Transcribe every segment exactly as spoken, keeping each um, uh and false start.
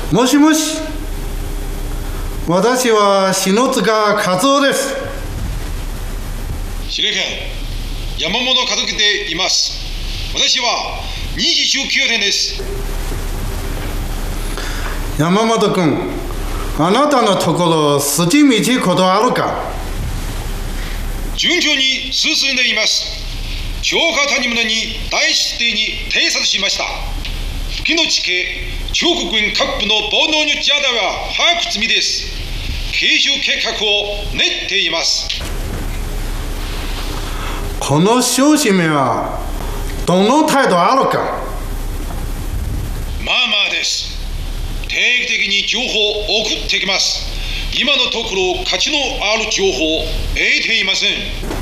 もしもし。私は篠塚和夫です。 司令官、山本和樹でいます。私はにじゅうきゅうねんです。 山本君、あなたのところ筋道ことあるか？ 順調に進んでいます。超過谷村に大出廷に偵察しました。付近の地形、中国軍各部の暴動に邪道は把握済みです。継承計画を練っています。 この小姫はどの態度あるか？ まあまあです。定期的に情報を送ってきます。今のところ価値のある情報を得ていません。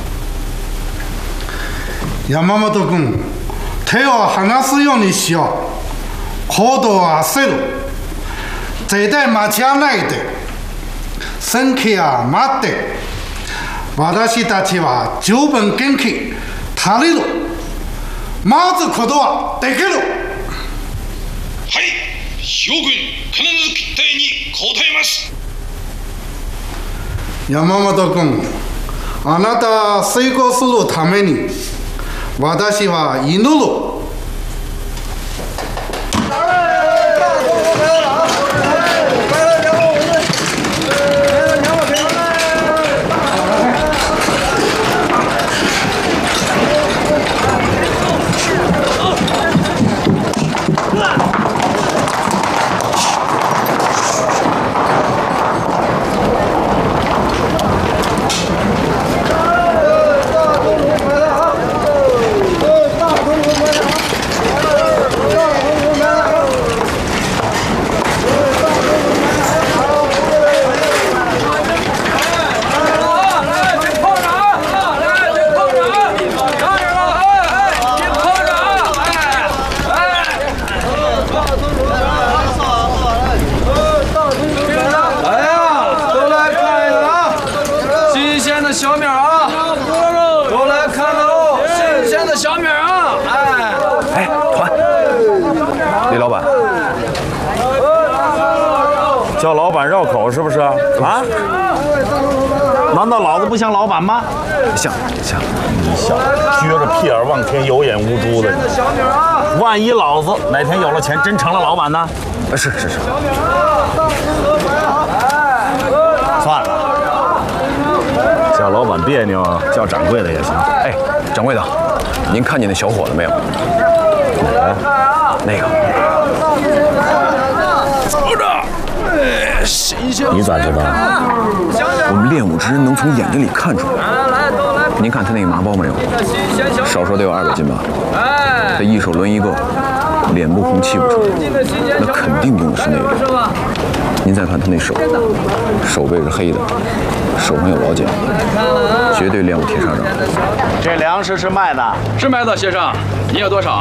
山本君、手を離すようにしよう。行動を焦る。絶対待ち合わないで。戦機は待って。私たちは十分元気足りる。待つことはできる。 はい、将軍必ず期待に応えます。 山本君、あなた成功するために私は祈る。 叫老板绕口是不是啊？啊？难道老子不像老板吗？ 像像， 你小子撅着屁眼望天，有眼无珠的。万一老子哪天有了钱，真成了老板呢？ 是是是。算了， 叫老板别扭，叫掌柜的也行。 哎，掌柜的，您看见那小伙子没有？ 哪个？ 那个。 走着。你咋知道？ 我们练武之人能从眼睛里看出来。您看他那个麻包没有？少说得有二百斤吧。他一手抡一个，脸不红气不喘，那肯定用的是那个。您再看他那手，手背是黑的，手上有老茧，绝对练武铁砂掌。 这粮食是卖的， 是卖的，先生，你要多少？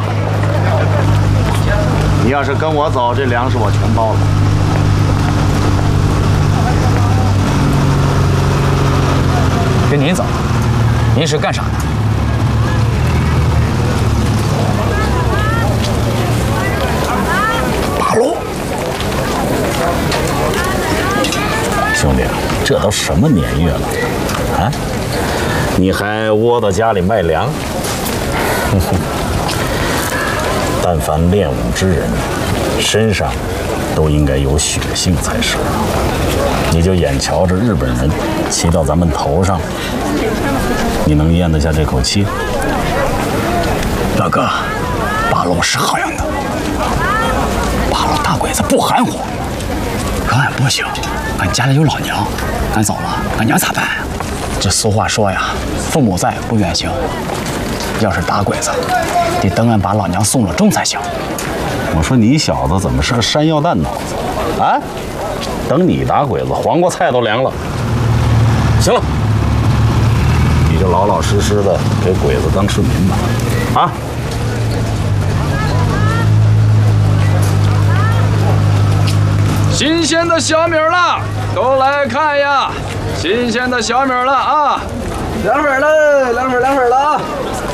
你要是跟我走，这粮食我全包了。 跟您走，您是干啥的？ 八路。兄弟，这都什么年月了啊？你还窝到家里卖粮？但凡练武之人，身上都应该有血性才是。你就眼瞧着日本人骑到咱们头上，你能咽得下这口气？ 大哥，八路是好样的，八路大鬼子不含糊。可俺不行，俺家里有老娘，俺走了，俺娘咋办呀？这俗话说呀，父母在，不远行。要是打鬼子，得等俺把老娘送了终才行。 我说你小子怎么是个山药蛋脑子啊？等你打鬼子，黄瓜菜都凉了。行了，你就老老实实的给鬼子当市民吧，啊！ 新鲜的小米了，都来看呀！新鲜的小米了啊！ 凉粉了，凉粉凉粉了啊！